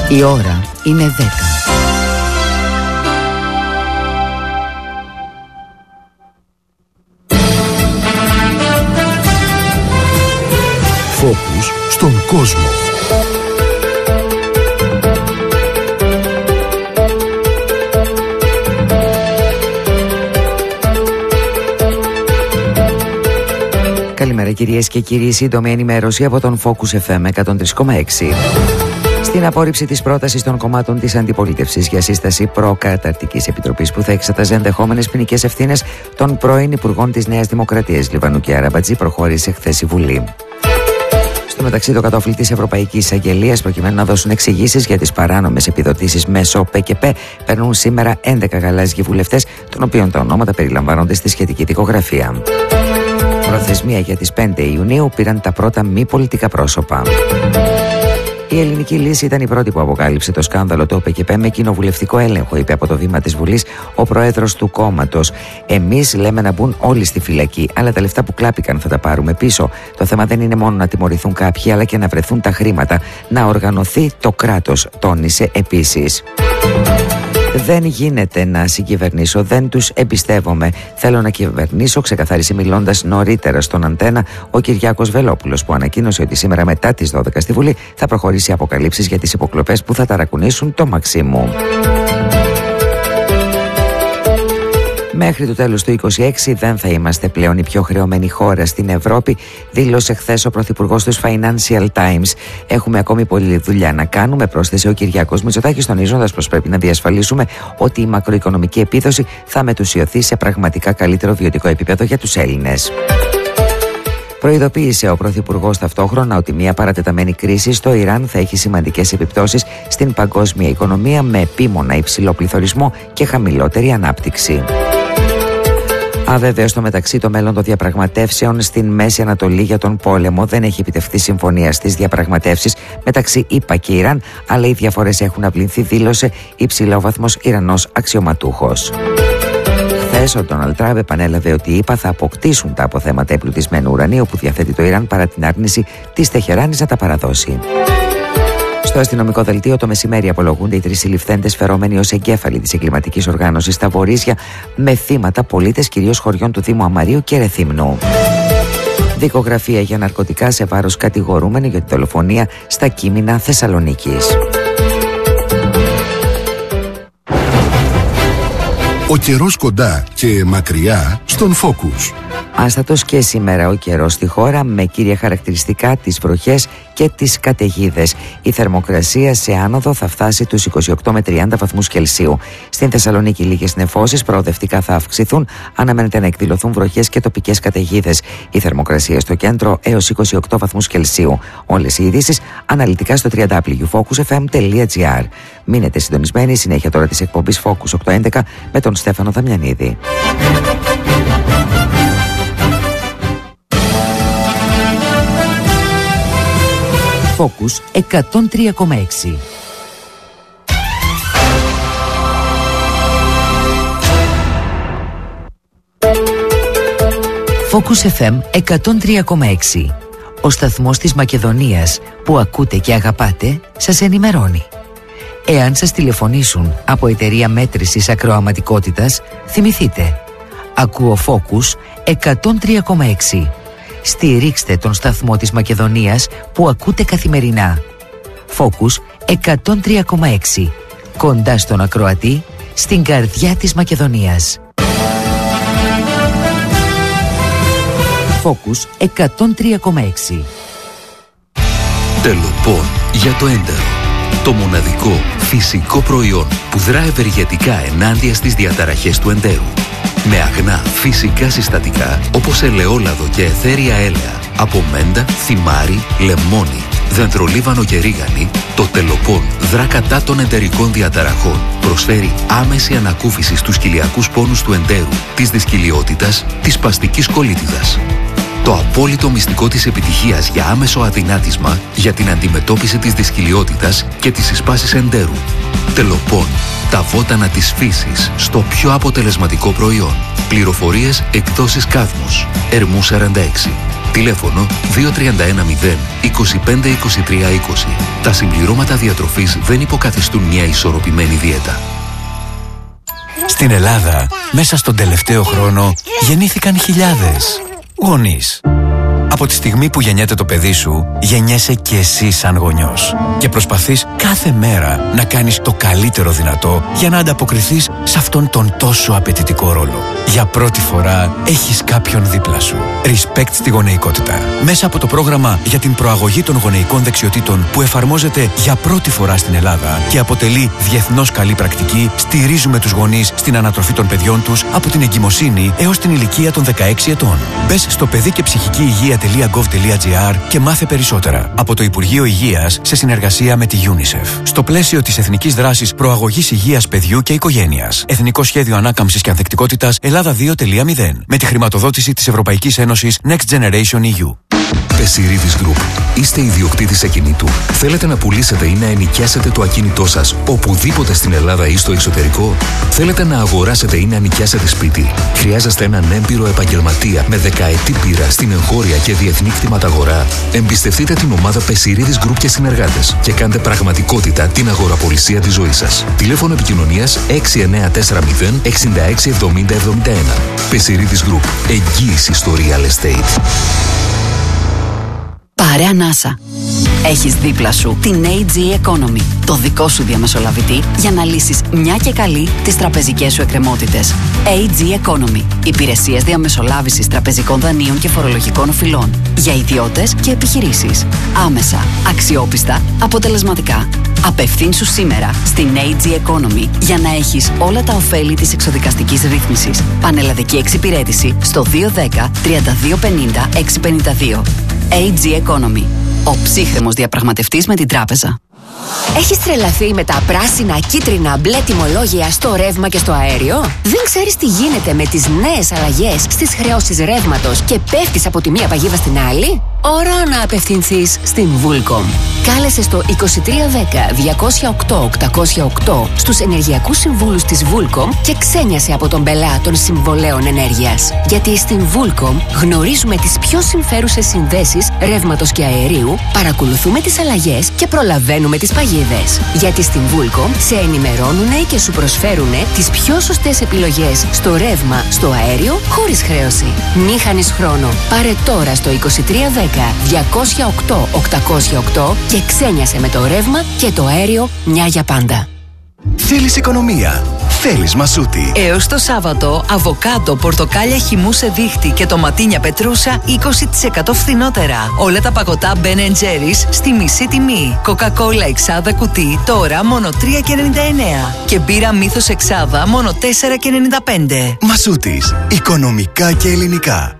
Η ώρα είναι 10. Φόκους στον κόσμο. Καλημέρα κυρίες και κύριοι, σύντομη ενημέρωση από τον Focus FM 103,6. Στην απόρριψη της πρότασης των κομμάτων της αντιπολίτευσης για σύσταση προκαταρκτικής επιτροπής που θα εξετάζει ενδεχόμενες ποινικές ευθύνες των πρώην υπουργών της Νέας Δημοκρατίας Λιβανού και Αραμπατζή προχώρησε χθες η Βουλή. Στο μεταξύ, το κατόφλι της Ευρωπαϊκής Εισαγγελίας, προκειμένου να δώσουν εξηγήσεις για τις παράνομες επιδοτήσεις μέσω ΠΚΠ, παίρνουν σήμερα 11 γαλάζιοι βουλευτές, των οποίων τα ονόματα περιλαμβάνονται στη σχετική δικογραφία. Προθεσμία για τις 5 Ιουνίου πήραν τα πρώτα μη πολιτικά πρόσωπα. Η Ελληνική Λύση ήταν η πρώτη που αποκάλυψε το σκάνδαλο του ΟΠΚΠ με κοινοβουλευτικό έλεγχο, είπε από το βήμα της Βουλής ο πρόεδρος του κόμματος. Εμείς λέμε να μπουν όλοι στη φυλακή, αλλά τα λεφτά που κλάπηκαν θα τα πάρουμε πίσω. Το θέμα δεν είναι μόνο να τιμωρηθούν κάποιοι, αλλά και να βρεθούν τα χρήματα, να οργανωθεί το κράτος, τόνισε επίσης. Δεν γίνεται να συγκυβερνήσω, δεν τους εμπιστεύομαι. Θέλω να κυβερνήσω, ξεκαθάρισε μιλώντας νωρίτερα στον Αντένα ο Κυριάκος Βελόπουλος, που ανακοίνωσε ότι σήμερα μετά τις 12 στη Βουλή θα προχωρήσει αποκαλύψεις για τις υποκλοπές που θα ταρακουνήσουν το Μαξίμου. Μέχρι το τέλος του 2026 δεν θα είμαστε πλέον η πιο χρεωμένη χώρα στην Ευρώπη, δήλωσε χθες ο πρωθυπουργός του Financial Times. Έχουμε ακόμη πολλή δουλειά να κάνουμε, πρόσθεσε ο Κυριάκος Μητσοτάκης, τονίζοντας πως πρέπει να διασφαλίσουμε ότι η μακροοικονομική επίδοση θα μετουσιωθεί σε πραγματικά καλύτερο βιωτικό επίπεδο για τους Έλληνες. Προειδοποίησε ο πρωθυπουργός ταυτόχρονα ότι μια παρατεταμένη κρίση στο Ιράν θα έχει σημαντικές επιπτώσεις στην παγκόσμια οικονομία, με επίμονα υψηλό πληθωρισμό και χαμηλότερη ανάπτυξη. Αβέβαιο στο μεταξύ το μέλλον των διαπραγματεύσεων στην Μέση Ανατολή για τον πόλεμο. Δεν έχει επιτευχθεί συμφωνία στις διαπραγματεύσεις μεταξύ ΗΠΑ και Ιράν, αλλά οι διαφορές έχουν απλυνθεί, δήλωσε υψηλόβαθμος Ιρανός αξιωματούχος. Χθες ο Ντόναλντ Τραμπ επανέλαβε ότι οι ΗΠΑ θα αποκτήσουν τα αποθέματα εμπλουτισμένου ουρανίου που διαθέτει το Ιράν, παρά την άρνηση της Τεχεράνης να τα παραδώσει. Στο αστυνομικό δελτίο το μεσημέρι απολογούνται οι 3 συλληφθέντες φερόμενοι ως εγκέφαλοι της εγκληματικής οργάνωσης στα Βορίσια, με θύματα πολίτες κυρίως χωριών του Δήμου Αμαρίου και Ρεθύμνου. Δικογραφία για ναρκωτικά σε βάρος κατηγορούμενου για τη δολοφονία στα Κείμηνα Θεσσαλονίκης. Ο καιρός κοντά και μακριά στον Focus. Άστατος και σήμερα ο καιρός στη χώρα, με κύρια χαρακτηριστικά τις βροχές και τις καταιγίδες. Η θερμοκρασία σε άνοδο θα φτάσει τους 28 με 30 βαθμούς Κελσίου. Στην Θεσσαλονίκη λίγες νεφώσεις προοδευτικά θα αυξηθούν, αναμένεται να εκδηλωθούν βροχές και τοπικές καταιγίδες. Η θερμοκρασία στο κέντρο έως 28 βαθμούς Κελσίου. Όλες οι ειδήσεις αναλυτικά στο www.focusfm.gr. Μείνετε συντονισμένοι, συνέχεια τώρα της εκπομπής Focus 811 με τον Στέφανο Δαμιανίδη. Focus 103,6. Focus FM 103,6. Ο σταθμός της Μακεδονίας που ακούτε και αγαπάτε σας ενημερώνει. Εάν σας τηλεφωνήσουν από εταιρεία μέτρησης ακροαματικότητας, θυμηθείτε. Ακούω Focus 103,6. Στηρίξτε τον σταθμό της Μακεδονίας που ακούτε καθημερινά. Focus 103,6. Κοντά στον ακροατή, στην καρδιά της Μακεδονίας. Focus 103,6. Τελοπών για το έντερο. Το μοναδικό φυσικό προϊόν που δρά ευεργετικά ενάντια στις διαταραχές του εντέρου. Με αγνά φυσικά συστατικά όπως ελαιόλαδο και αιθέρια έλαια, από μέντα, θυμάρι, λεμόνι, δεντρολίβανο και ρίγανη, το Τελοπών δρά κατά των εντερικών διαταραχών. Προσφέρει άμεση ανακούφιση στους κοιλιακούς πόνους του εντέρου, της δυσκυλιότητας, της σπαστικής κολίτιδας. Το απόλυτο μυστικό της επιτυχίας για άμεσο αδυνάτισμα, για την αντιμετώπιση της δυσκυλιότητας και της συσπάσης εντέρου. Τελοπών. Τα βότανα της φύσης στο πιο αποτελεσματικό προϊόν. Πληροφορίες εκδόσεις Κάδμος. Ερμού 46. Τηλέφωνο 2310 25 23 20. Τα συμπληρώματα διατροφής δεν υποκαθιστούν μια ισορροπημένη δίαιτα. Στην Ελλάδα, μέσα στον τελευταίο χρόνο, γεννήθηκαν χιλιάδες γονείς. Από τη στιγμή που γεννιέται το παιδί σου, γεννιέσαι και εσύ σαν γονιός. Και προσπαθείς κάθε μέρα να κάνεις το καλύτερο δυνατό για να ανταποκριθείς σε αυτόν τον τόσο απαιτητικό ρόλο. Για πρώτη φορά έχεις κάποιον δίπλα σου. Respect στη γονεϊκότητα. Μέσα από το πρόγραμμα για την προαγωγή των γονεϊκών δεξιοτήτων που εφαρμόζεται για πρώτη φορά στην Ελλάδα και αποτελεί διεθνώς καλή πρακτική, στηρίζουμε τους γονείς στην ανατροφή των παιδιών τους από την εγκυμοσύνη έως την ηλικία των 16 ετών. Μπες στο παιδί και ψυχική υγεία.gov.gr και μάθε περισσότερα. Από το Υπουργείο Υγείας σε συνεργασία με τη UNICEF. Στο πλαίσιο της Εθνικής Δράσης Προαγωγής Υγείας Παιδιού και Οικογένειας. Εθνικό Σχέδιο Ανάκαμψης και Ανθεκτικότητας Ελλάδα 2.0. Με τη χρηματοδότηση της Ευρωπαϊκής Ένωσης Next Generation EU. Πεσιρίδης Group. Είστε ιδιοκτήτης ακινήτου. Θέλετε να πουλήσετε ή να ενοικιάσετε το ακίνητό σας οπουδήποτε στην Ελλάδα ή στο εξωτερικό. Θέλετε να αγοράσετε ή να νοικιάσετε σπίτι. Χρειάζεστε έναν έμπειρο επαγγελματία με δεκαετή πείρα στην εγχώρια και διεθνή κτηματαγορά. Εμπιστευτείτε την ομάδα Πεσιρίδης Group και συνεργάτες και κάντε πραγματικότητα την αγοραπολισία της ζωής σας. Τηλέφωνο επικοινωνίας 6940 66 70 71. Πεσιρίδης Group. Εγγύηση στο real estate. Πάρε ανάσα. Έχεις δίπλα σου την AG Economy, το δικό σου διαμεσολαβητή για να λύσεις μια και καλή τις τραπεζικές σου εκκρεμότητες. AG Economy. Υπηρεσίες διαμεσολάβησης τραπεζικών δανείων και φορολογικών οφειλών. Για ιδιώτες και επιχειρήσεις. Άμεσα, αξιόπιστα, αποτελεσματικά. Απευθύνσου σήμερα στην AG Economy για να έχεις όλα τα ωφέλη της εξοδικαστικής ρύθμισης. Πανελλαδική εξυπηρέτηση στο 210 3250 652. AG Economy. Ο ψύχρεμος διαπραγματευτής με την τράπεζα. Έχεις τρελαθεί με τα πράσινα, κίτρινα, μπλε τιμολόγια στο ρεύμα και στο αέριο? Δεν ξέρεις τι γίνεται με τις νέες αλλαγές στις χρεώσεις ρεύματος και πέφτεις από τη μία παγίδα στην άλλη? Ώρα να απευθυνθείς στην Vulcom. Κάλεσε στο 2310 208 808 στους ενεργειακούς συμβούλους της Vulcom και ξένιασε από τον πελά των συμβολέων ενέργειας. Γιατί στην Vulcom γνωρίζουμε τις πιο συμφέρουσες συνδέσεις ρεύματος και αερίου, παρακολουθούμε τις αλλαγές και προλαβαίνουμε τις παγίδες. Γιατί στην Vulcom σε ενημερώνουν και σου προσφέρουν τις πιο σωστές επιλογές στο ρεύμα, στο αέριο, χωρίς χρέωση. Μη χάνεις χρόνο. Πάρε τώρα στο 2310 208 808 και ξένιασε με το ρεύμα και το αέριο μια για πάντα. Θέλεις οικονομία? Θέλεις Μασούτη. Έως το Σάββατο, αβοκάτο, πορτοκάλια χυμού σε δίχτυ και τοματίνια πετρούσα 20% φθηνότερα. Όλα τα παγωτά Ben & Jerry's στη μισή τιμή. Coca-Cola εξάδα κουτί τώρα μόνο 3,99. Και μπύρα Μύθος εξάδα μόνο 4,95. Μασούτης. Οικονομικά και ελληνικά.